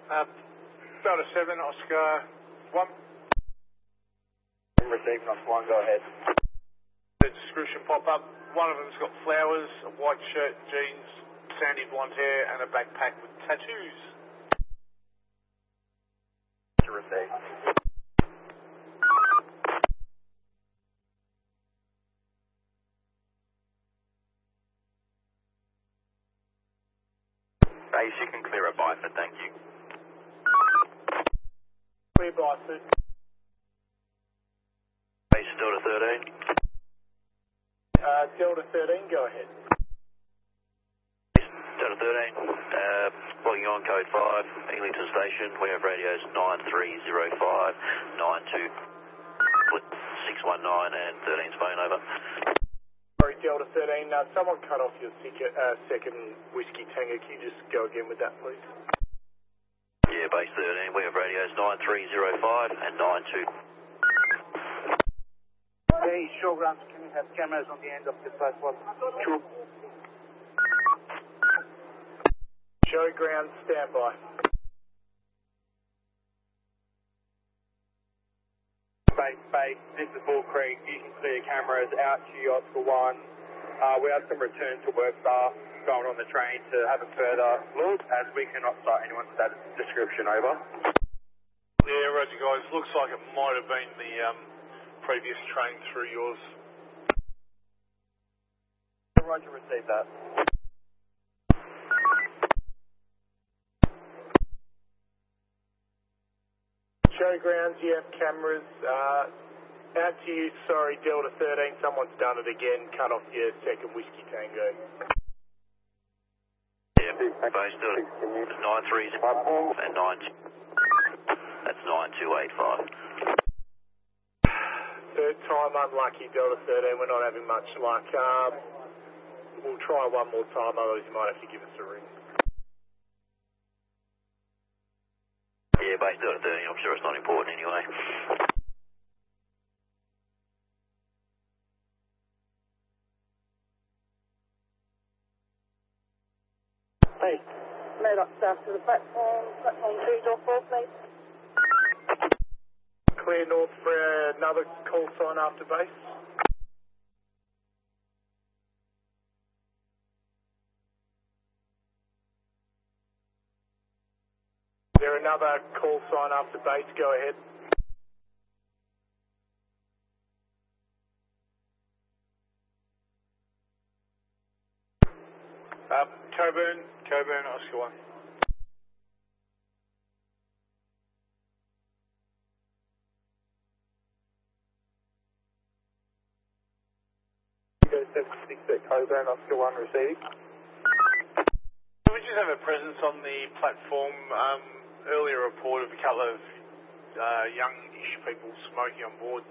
Delta 7, Oscar 1. Receiving Oscar 1, go ahead. The description pop up. One of them's got flowers, a white shirt, jeans, sandy blonde hair, and a backpack with tattoos. To receive. Base, you can clear a Byford, thank you. Clear Byford. Base, Delta 13. Delta 13, go ahead. Delta 13, logging on code 5, Eglinton Station. We have radios 9305, 92, 619 and 13's phone over. Sorry, Delta 13, someone cut off your second Whiskey Tango. Can you just go again with that, please? Yeah, base 13, we have radios 9305 and 92. Hey, showgrounds, can you have cameras on the end of the platform? Sure. Showground, standby. Base, this is Bull Creek. You can clear cameras out to Oscar 1. We have some return to work staff going on the train to have a further look, as we cannot cite anyone's status description, over. Yeah, roger guys. Looks like it might have been the previous train through yours. Roger, receive that. Showgrounds, you have cameras. Out to you, sorry, Delta 13, someone's done it again. Cut off your second Whiskey Tango. Yeah, base Delta 935 and 92. That's 9285. Third time unlucky, Delta 13, we're not having much luck. We'll try one more time, otherwise you might have to give us a ring. Yeah, base Delta 13, I'm sure it's not important anyway. Hey, made up staff to the platform 2, door 4, please. Clear north for another call sign after base. Is there another call sign after base? Go ahead. Coburn, Oscar 1. Go 76 at Coburn, Oscar 1, receiving. We just have a presence on the platform. Earlier report of a couple of youngish people smoking on board.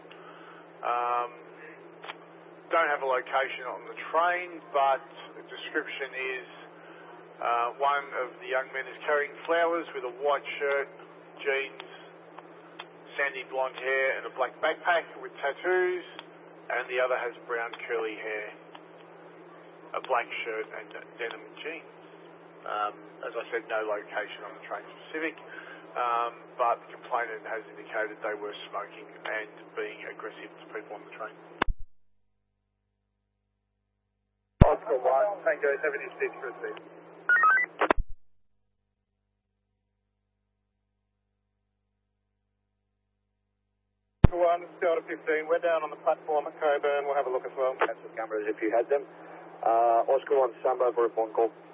Don't have a location on the train, but the description is one of the young men is carrying flowers with a white shirt, jeans, sandy blonde hair and a black backpack with tattoos, and the other has brown curly hair, a black shirt and denim jeans. As I said, no location on the train specific, but the complainant has indicated they were smoking and being aggressive to people on the train. Oscar 1, Tango 76, received. Oscar 1, Delta 15, we're down on the platform at Coburn, we'll have a look as well. Catch the cameras if you had them. Oscar 1, stand by for a phone call.